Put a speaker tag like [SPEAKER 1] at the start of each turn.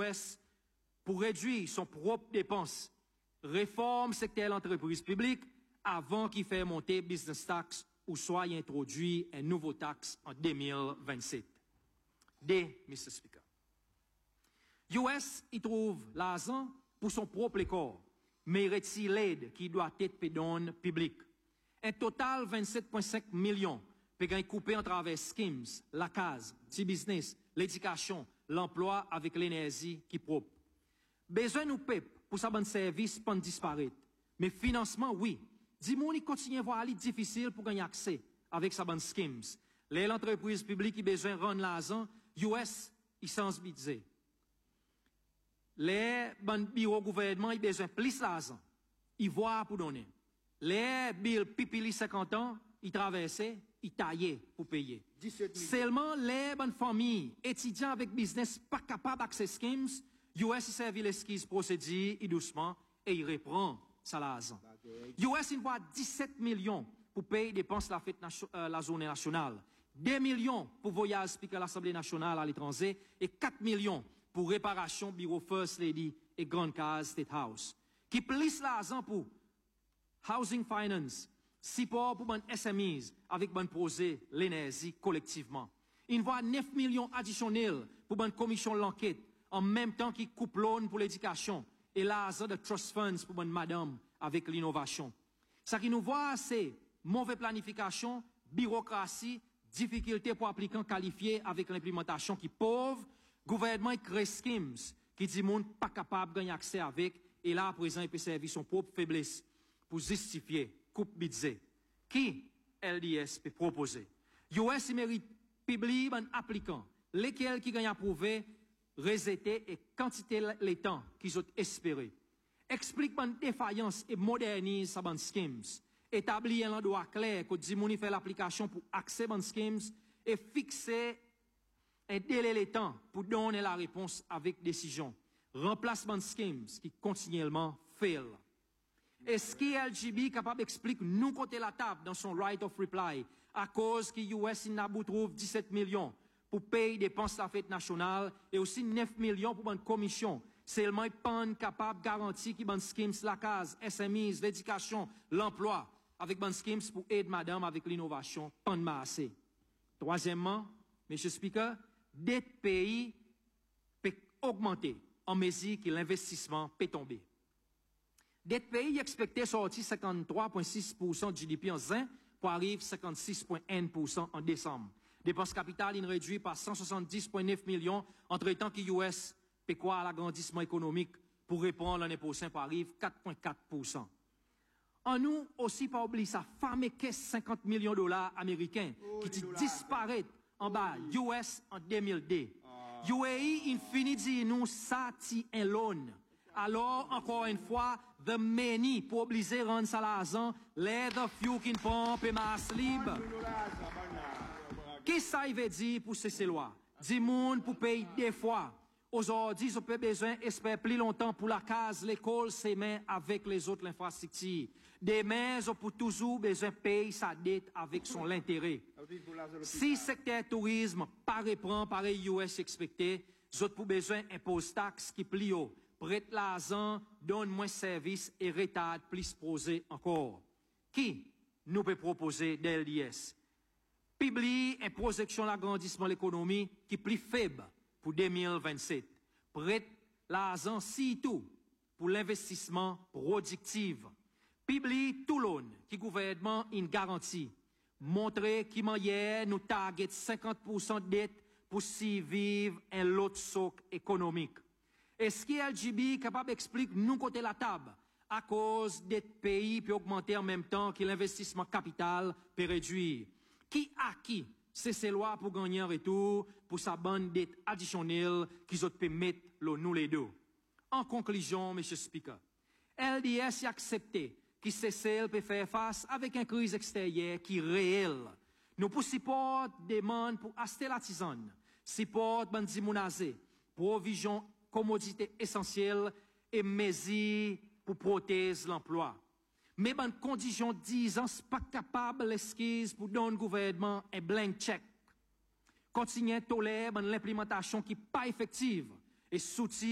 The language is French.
[SPEAKER 1] US pour réduire son propre dépense, réforme secteur l'entreprise publique avant qu'il fasse monter business tax ou soit y introduit un nouveau taxe en 2027. D, Mr. Speaker. US y trouve l'argent pour son propre corps, mais retire l'aide qui doit être pédonne publique. Un total 27,5 millions peut être coupé en travers schemes, la case, petit business, l'éducation, l'emploi avec l'énergie qui propre. Besoin nous pep pour ça bon service pas disparaître. Mais financement, oui. Dis-moi, il continue à voir aller difficile pour gagner accès avec sa bonne schemes. L'entreprise publique qui besoin de rendre l'argent, US, il sans budget. Les bon bureaux gouvernement, il besoin plus l'argent. Il voit pour donner. Les billes pipili 50 ans, ils traversaient, ils taillaient pour payer. Seulement les bonnes familles, étudiants avec business pas capables d'accès schemes, US servi l'esquisse procédure, et doucement, et il reprend ça l'argent. US il voit 17 millions pour payer dépenses la fête la journée nationale, 2 millions pour voyage speaker l'Assemblée nationale à l'étranger et 4 millions pour réparation bureau First Lady et grande case State House. Qui plisse l'argent pour housing finance, support pour bonnes SMEs avec bonne projet l'énergie collectivement. Il voit 9 millions additionnels pour bonne commission l'enquête en même temps qu'il coupe l'on pour l'éducation et l'argent de trust funds pour bonne madame avec l'innovation. Ça qui nous voit, c'est mauvaise planification, bureaucratie, difficulté pour applicants qualifiés avec l'implémentation qui pauvre, gouvernement crée schemes qui dit monde pas capable de gagner accès avec, et là, à présent, il peut servir son propre faiblesse pour justifier coupe budget. Qui LDS peut proposer? US mérite publier un applicant, lesquels qui gagnent approuvé, rejeté et quantité les temps qu'ils ont espéré. Explique une défaillance et modernise sa bande schemes. Établir un endroit clair que Dimouni fait l'application pour accès bande schemes et fixer un délai les temps pour donner la réponse avec décision. Remplacement schemes qui continuellement fail. Est-ce que LGB capable d'expliquer nous côté la table dans son right of reply à cause que US Inabu trouve 17 millions pour payer dépenses la fête nationale et aussi 9 millions pour une commission. Seulement pas capable de garantir que bonne schemes la case, SMEs, l'éducation, l'emploi avec bonne schemes pour aider madame avec l'innovation, pas de assez. Troisièmement, Monsieur Speaker, dette pays peut augmenter en mesure que l'investissement peut tomber. Dette pays expecté sortir 53,6% de GDP en juin pour arriver 56,1% en décembre. Dépenses capitales in réduit par 170,9 millions, entre-temps que US peut quoi à l'agrandissement économique pour répondre l'année prochaine pour arriver 4,4%. En nous aussi pas oublier sa fameuse caisse 50 millions de dollars américains qui disparaît en bas US en 2002. UAE infini dit nous ça ti un loan. Alors, encore une fois, the many pour obliger rendre ça l'argent, les the few qui ne pompe et masse libre. Qu'est-ce que ça veut dire pour ces lois? Dis monde pour payer deux fois. Aujourd'hui, on peut besoin espérer plus longtemps pour la case, l'école, ses mains avec les autres infrastructures. Demain, on peut toujours besoin payer sa dette avec son intérêt. Si secteur tourisme pas reprend pareil US expecté, on peut besoin impose taxe qui plie haut. Prête l'argent, donne moins service et retarde plus posé encore. Qui nous peut proposer d'LDS? Publie une projection d'agrandissement de l'économie qui est plus faible pour 2027. Prête l'argent si tout pour l'investissement productif. Publie tout l'on qui gouvernement une garantie. Montrer qui manière nous target 50% de dette pour survivre un lot soc économique. Est-ce que LGB capable d'expliquer nous côté la table à cause des pays peut augmenter en même temps que l'investissement capital peut réduire? Qui a qui c'est ces lois pour gagner un retour pour sa bande dette additionnelle qu'ils ont pu mettre nous les deux? En conclusion, Monsieur Speaker, LDS a accepté que c'est celle peut faire face avec une crise extérieure qui est réelle. Nous pour support demande pour acheter la tisane, support bandi mounazé, provision commodité essentielle et mesures pour protéger l'emploi. Mais bonne condition 10 ans, pas capable l'esquisse pour donner au gouvernement un blank check. Continuer à tolérer l'implémentation qui n'est pas effective et soutien